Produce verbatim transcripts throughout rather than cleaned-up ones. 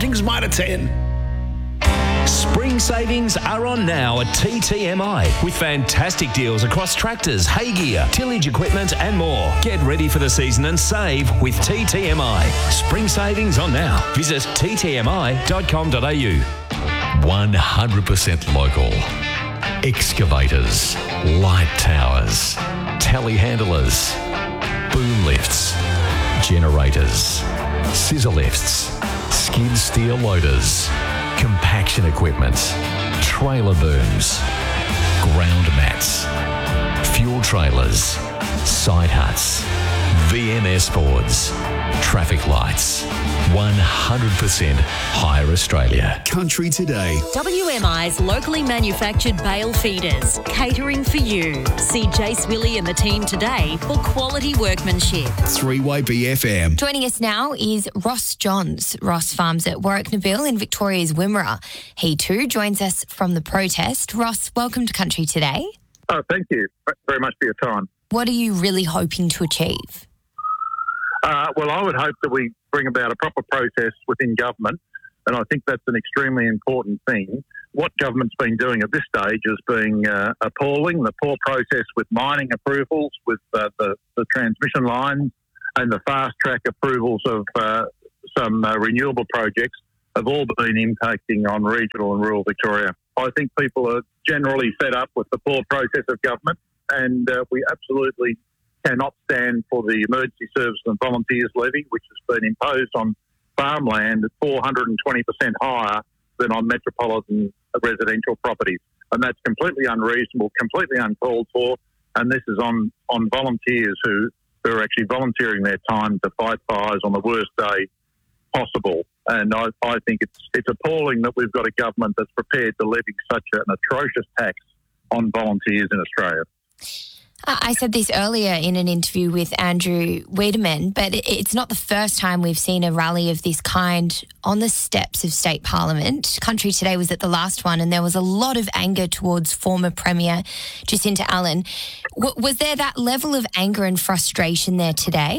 Bunnings Mitre ten. Spring savings are on now at T T M I with fantastic deals across tractors, hay gear, tillage equipment and more. Get ready for the season and save with T T M I. Spring savings on now. Visit t t m i dot com dot a u. one hundred percent local. Excavators, light towers, telehandlers, boom lifts, generators, scissor lifts, skid steer loaders, compaction equipment, trailer booms, ground mats, fuel trailers, side huts, V M S boards, traffic lights. one hundred percent Hire Australia. Country Today. W M I's locally manufactured bale feeders, catering for you. See Jace Willie and the team today for quality workmanship. three Y B F M. Joining us now is Ross Johns. Ross farms at Warwick-Nabil in Victoria's Wimmera. He too joins us from the protest. Ross, welcome to Country Today. Oh, thank you very much for your time. What are you really hoping to achieve? Uh, well, I would hope that we bring about a proper process within government, and I think that's an extremely important thing. What government's been doing at this stage is being uh, appalling. The poor process with mining approvals, with uh, the, the transmission lines, and the fast-track approvals of uh, some uh, renewable projects have all been impacting on regional and rural Victoria. I think people are generally fed up with the poor process of government, and uh, we absolutely cannot stand for the Emergency Services and Volunteers levy, which has been imposed on farmland at four hundred twenty percent higher than on metropolitan residential properties. And that's completely unreasonable, completely uncalled for, and this is on, on volunteers who, who are actually volunteering their time to fight fires on the worst day possible. And I, I think it's it's appalling that we've got a government that's prepared to levy such an atrocious tax on volunteers in Australia. I said this earlier in an interview with Andrew Wiedemann, but it's not the first time we've seen a rally of this kind on the steps of State Parliament. Country Today was at the last one, and there was a lot of anger towards former Premier Jacinta Allen. W- was there that level of anger and frustration there today?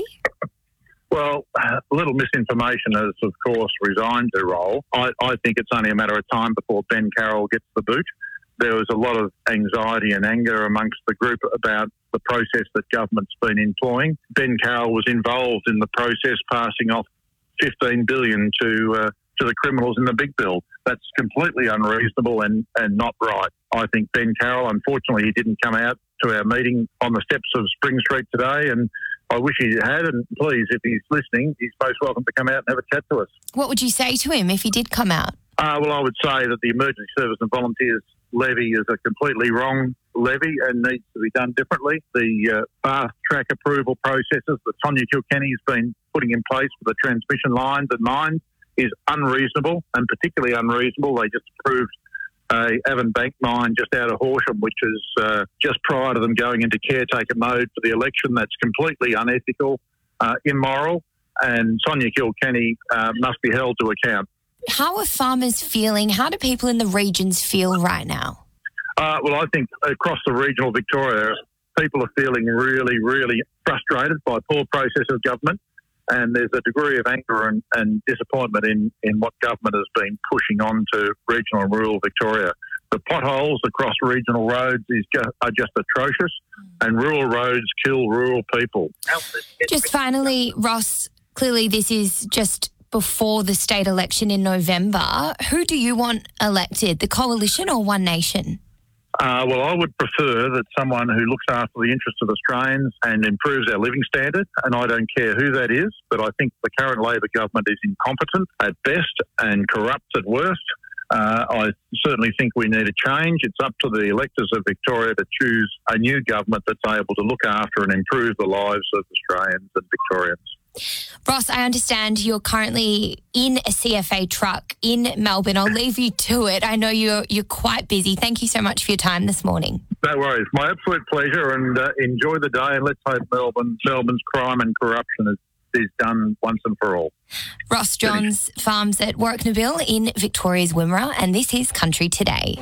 Well, a little misinformation has, of course, resigned her role. I, I think it's only a matter of time before Ben Carroll gets the boot. There was a lot of anxiety and anger amongst the group about the process that government's been employing. Ben Carroll was involved in the process, passing off fifteen billion dollars to uh, to the criminals in the big bill. That's completely unreasonable and, and not right. I think Ben Carroll, unfortunately, he didn't come out to our meeting on the steps of Spring Street today, and I wish he had. And please, if he's listening, he's most welcome to come out and have a chat to us. What would you say to him if he did come out? Uh, well, I would say that the Emergency Service and Volunteers levy is a completely wrong levy and needs to be done differently. The uh, fast-track approval processes that Sonia Kilkenny has been putting in place for the transmission lines and mines is unreasonable, and particularly unreasonable. They just approved a Avon Bank mine just out of Horsham, which is uh, just prior to them going into caretaker mode for the election. That's completely unethical, uh, immoral, and Sonia Kilkenny uh, must be held to account. How are farmers feeling? How do people in the regions feel right now? Uh, well, I think across the regional Victoria, people are feeling really, really frustrated by poor process of government, and there's a degree of anger and, and disappointment in, in what government has been pushing on to regional and rural Victoria. The potholes across regional roads is just, are just atrocious, and rural roads kill rural people. Just finally, Ross, clearly this is just before the state election in November. Who do you want elected, the Coalition or One Nation? Uh, well, I would prefer that someone who looks after the interests of Australians and improves our living standard, and I don't care who that is, but I think the current Labor government is incompetent at best and corrupt at worst. Uh, I certainly think we need a change. It's up to the electors of Victoria to choose a new government that's able to look after and improve the lives of Australians and Victorians. Ross, I understand you're currently in a C F A truck in Melbourne. I'll leave you to it. I know you're you're quite busy. Thank you so much for your time this morning. No worries. My absolute pleasure, and uh, enjoy the day, and let's hope Melbourne, Melbourne's crime and corruption is, is done once and for all. Ross Johns farms at Warwick-Nabil in Victoria's Wimmera, and this is Country Today.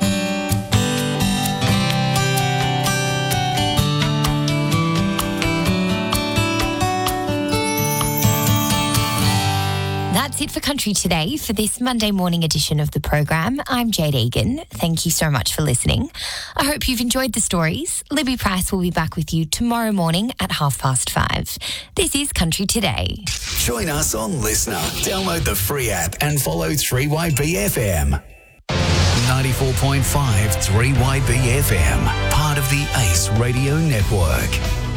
That's it for Country Today for this Monday morning edition of the program. I'm Jade Egan. Thank you so much for listening. I hope you've enjoyed the stories. Libby Price will be back with you tomorrow morning at half past five. This is Country Today. Join us on Listener. Download the free app and follow three Y B F M. ninety-four point five three Y B F M. Part of the Ace Radio Network.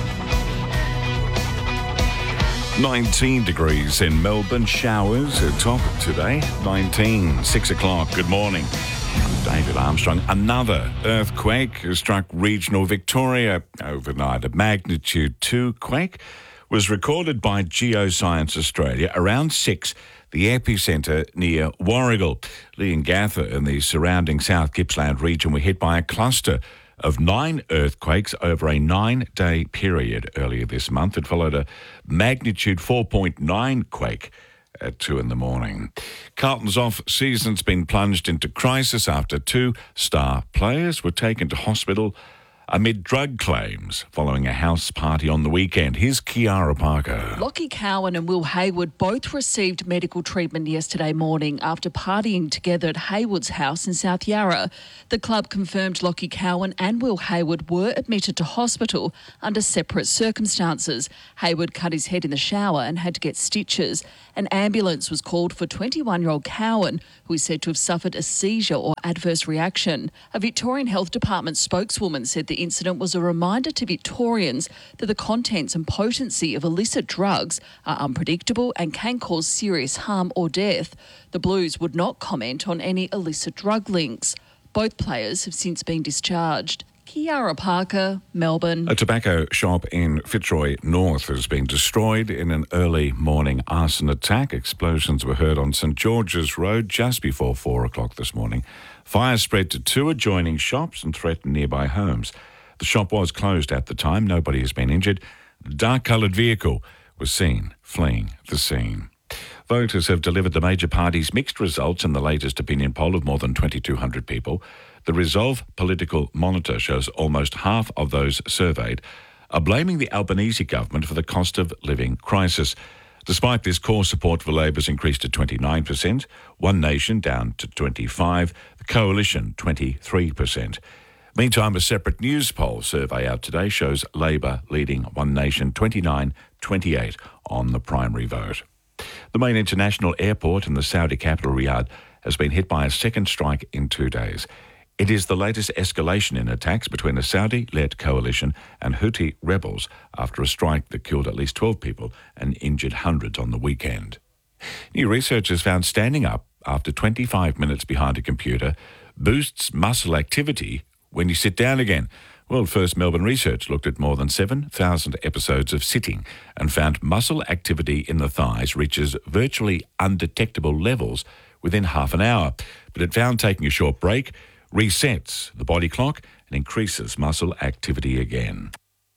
nineteen degrees in Melbourne. Showers at top today. nineteen, six o'clock. Good morning. I'm David Armstrong. Another earthquake has struck regional Victoria overnight. A magnitude two quake was recorded by Geoscience Australia around six, the epicentre near Warragul. Leongatha and the surrounding South Gippsland region were hit by a cluster of nine earthquakes over a nine-day period earlier this month. It followed a magnitude four point nine quake at two in the morning. Carlton's off-season's been plunged into crisis after two star players were taken to hospital amid drug claims following a house party on the weekend. Here's Kiara Parker. Lockie Cowan and Will Hayward both received medical treatment yesterday morning after partying together at Hayward's house in South Yarra. The club confirmed Lockie Cowan and Will Hayward were admitted to hospital under separate circumstances. Hayward cut his head in the shower and had to get stitches. An ambulance was called for twenty-one-year-old Cowan, who is said to have suffered a seizure or adverse reaction. A Victorian Health Department spokeswoman said the incident was a reminder to Victorians that the contents and potency of illicit drugs are unpredictable and can cause serious harm or death. The Blues would not comment on any illicit drug links. Both players have since been discharged. Kiara Parker, Melbourne. A tobacco shop in Fitzroy North has been destroyed in an early morning arson attack. Explosions were heard on St George's Road just before four o'clock this morning. Fire spread to two adjoining shops and threatened nearby homes. The shop was closed at the time. Nobody has been injured. A dark-coloured vehicle was seen fleeing the scene. Voters have delivered the major parties' mixed results in the latest opinion poll of more than twenty-two hundred people. The Resolve Political Monitor shows almost half of those surveyed are blaming the Albanese government for the cost of living crisis. Despite this, core support for Labor's increased to twenty-nine percent, One Nation down to twenty-five percent, the Coalition twenty-three percent. Meantime, a separate news poll survey out today shows Labor leading One Nation twenty-nine twenty-eight on the primary vote. The main international airport in the Saudi capital, Riyadh, has been hit by a second strike in two days. It is the latest escalation in attacks between a Saudi-led coalition and Houthi rebels after a strike that killed at least twelve people and injured hundreds on the weekend. New research has found standing up after twenty-five minutes behind a computer boosts muscle activity when you sit down again. World First Melbourne research looked at more than seven thousand episodes of sitting and found muscle activity in the thighs reaches virtually undetectable levels within half an hour. But it found taking a short break resets the body clock and increases muscle activity again.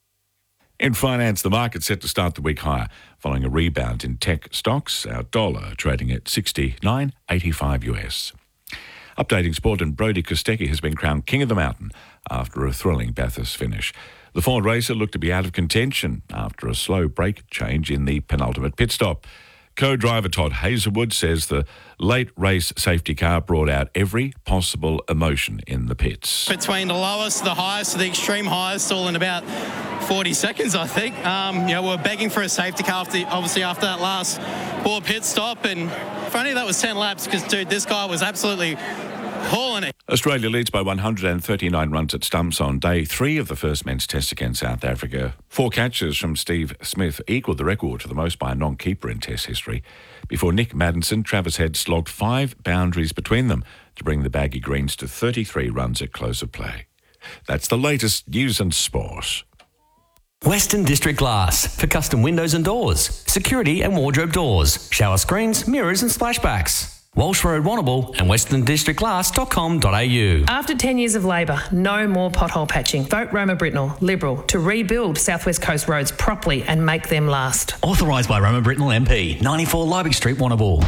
In finance, the market's set to start the week higher following a rebound in tech stocks. Our dollar trading at sixty-nine eighty-five U S. Updating sport, and Brodie Kostecki has been crowned King of the Mountain after a thrilling Bathurst finish. The Ford racer looked to be out of contention after a slow brake change in the penultimate pit stop. Co-driver Todd Hazelwood says the late race safety car brought out every possible emotion in the pits. Between the lowest, the highest, the extreme highest, all in about forty seconds, I think. Um, you know, we're begging for a safety car, after, obviously, after that last poor pit stop. And if only that was ten laps, because, dude, this guy was absolutely hauling it. Australia leads by one hundred thirty-nine runs at stumps on day three of the first men's test against South Africa. Four catches from Steve Smith equalled the record for the most by a non-keeper in test history. Before Nick Maddinson, Travis Head slogged five boundaries between them to bring the Baggy Greens to thirty-three runs at close of play. That's the latest news and sport. Western District Glass for custom windows and doors, security and wardrobe doors, shower screens, mirrors and splashbacks. Walsh Road, Warrnambool and western district glass dot com dot a u. After ten years of Labor, no more pothole patching. Vote Roma Britnell, Liberal, to rebuild South West Coast roads properly and make them last. Authorised by Roma Britnell M P, ninety-four Liebig Street, Warrnambool.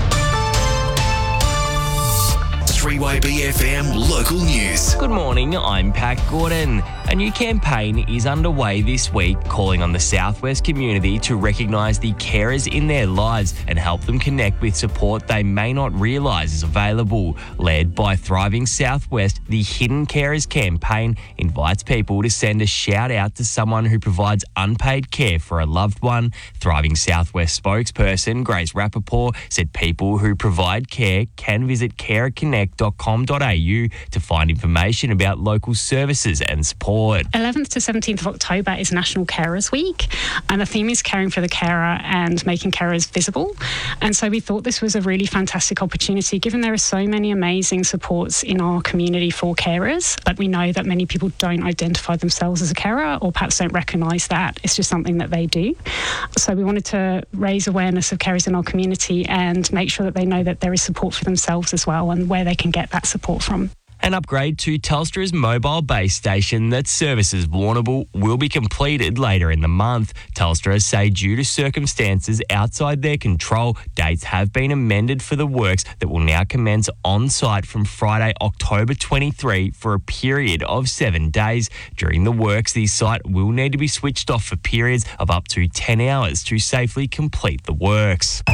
three Y B F M local news. Good morning, I'm Pat Gordon. A new campaign is underway this week calling on the Southwest community to recognise the carers in their lives and help them connect with support they may not realise is available. Led by Thriving Southwest, the Hidden Carers campaign invites people to send a shout out to someone who provides unpaid care for a loved one. Thriving Southwest spokesperson Grace Rappaport said people who provide care can visit carer connect dot com dot a u to find information about local services and support. eleventh to seventeenth of October is National Carers Week, and the theme is caring for the carer and making carers visible. And so we thought this was a really fantastic opportunity, given there are so many amazing supports in our community for carers, but we know that many people don't identify themselves as a carer or perhaps don't recognise that. It's just something that they do. So we wanted to raise awareness of carers in our community and make sure that they know that there is support for themselves as well and where they can get that support from. An upgrade to Telstra's mobile base station that services Warrnambool will be completed later in the month. Telstra say due to circumstances outside their control, dates have been amended for the works that will now commence on-site from Friday, October twenty-third for a period of seven days. During the works, the site will need to be switched off for periods of up to ten hours to safely complete the works.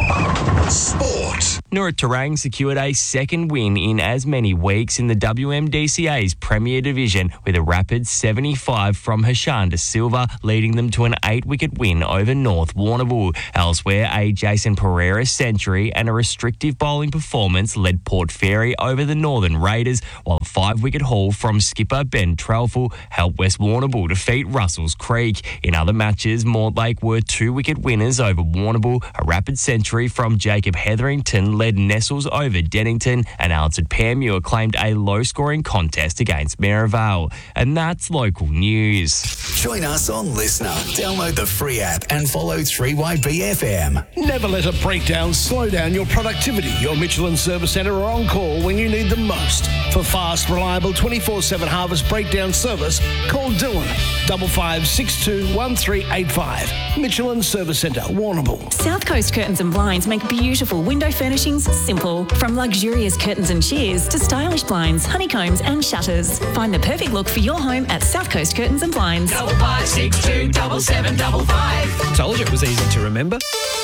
Sport. Nura Terang secured a second win in as many weeks in the W M D C A's Premier Division with a rapid seventy-five from Hashan De Silva, leading them to an eight-wicket win over North Warrnambool. Elsewhere, a Jason Pereira century and a restrictive bowling performance led Port Fairy over the Northern Raiders, while a five-wicket haul from skipper Ben Trelful helped West Warrnambool defeat Russells Creek. In other matches, Mortlake were two-wicket winners over Warrnambool. A rapid century from Jacob Hetherington led Nestles over Dennington, and Alfred Pamuir claimed a low-scoring contest against Merivale. And that's local news. Join us on Listener. Download the free app and follow three Y B F M. Never let a breakdown slow down your productivity. Your Michelin Service Centre are on call when you need them most. For fast, reliable twenty-four seven Harvest breakdown service, call Dylan, double five six two one three eight five. Michelin Service Centre, Warrnambool. South Coast Curtains and Blinds make beautiful window furnishings simple. From luxurious curtains and shears to stylish blinds, honeycombs and shutters. Find the perfect look for your home at South Coast Curtains and Blinds. Double five six two double seven double five. Told you it was easy to remember.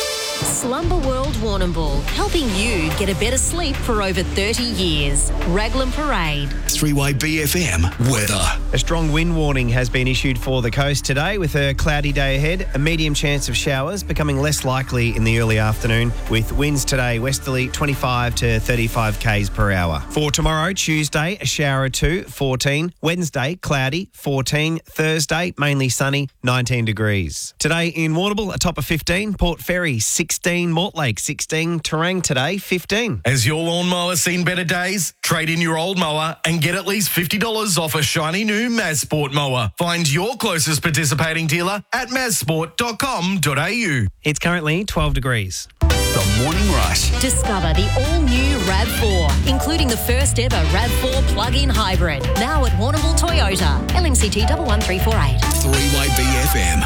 Slumber World Warrnambool, helping you get a better sleep for over thirty years. Raglan Parade. three Y B F M weather. A strong wind warning has been issued for the coast today with a cloudy day ahead. A medium chance of showers becoming less likely in the early afternoon, with winds today westerly twenty-five to thirty-five k's per hour. For tomorrow, Tuesday, a shower or two, fourteen. Wednesday, cloudy, fourteen. Thursday, mainly sunny, nineteen degrees. Today in Warrnambool, a top of fifteen. Port Fairy, sixteen. Mortlake, sixteen. Terang today, fifteen. Has your lawnmower seen better days? Trade in your old mower and get at least fifty dollars off a shiny new Mazsport mower. Find your closest participating dealer at mazsport dot com dot a u. It's currently twelve degrees. The Morning Rush. Discover the all-new RAV four, including the first ever RAV four plug-in hybrid. Now at Warrnambool Toyota. L N C T one one three four eight. three Y B F M.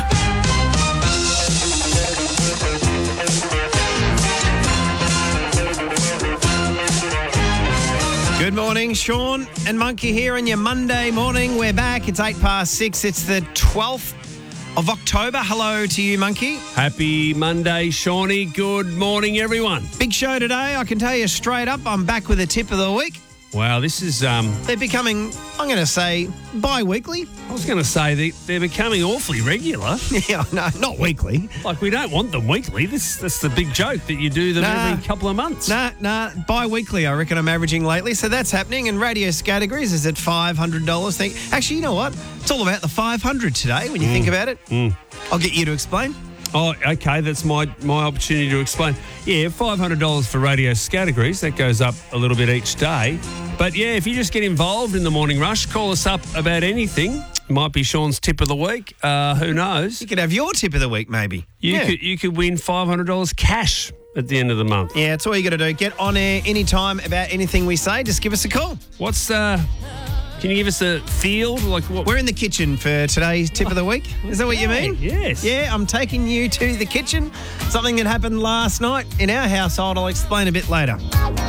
Good morning, Sean and Monkey here on your Monday morning. We're back. It's eight past six. It's the twelfth of October. Hello to you, Monkey. Happy Monday, Shawnee. Good morning, everyone. Big show today. I can tell you straight up, I'm back with a tip of the week. Wow, this is... um. They're becoming, I'm going to say, bi-weekly. I was going to say they, they're becoming awfully regular. Yeah, no, not weekly. Like, we don't want them weekly. This That's the big joke, that you do them nah, every couple of months. Nah, nah, bi-weekly I reckon I'm averaging lately. So that's happening. And radio categories is at five hundred dollars. Think, actually, you know what? It's all about the five hundred today when you mm. think about it. Mm. I'll get you to explain. Oh, okay, that's my, my opportunity to explain. Yeah, five hundred dollars for radio categories. That goes up a little bit each day. But, yeah, if you just get involved in the Morning Rush, call us up about anything. Might be Sean's tip of the week. Uh, who knows? You could have your tip of the week, maybe. You yeah. could you could win five hundred dollars cash at the end of the month. Yeah, that's all you got to do. Get on air anytime about anything we say. Just give us a call. What's... uh? Can you give us a feel? Like what? We're in the kitchen for today's tip of the week. Is that what you mean? Yes. Yeah, I'm taking you to the kitchen. Something that happened last night in our household. I'll explain a bit later.